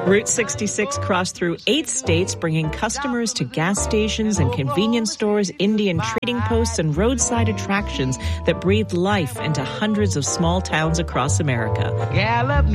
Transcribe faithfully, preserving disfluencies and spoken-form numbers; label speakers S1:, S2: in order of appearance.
S1: Route sixty-six crossed through eight states, bringing customers to gas stations and convenience stores, Indian trading posts, and roadside attractions that breathed life into hundreds of small towns across America.
S2: Yeah, I love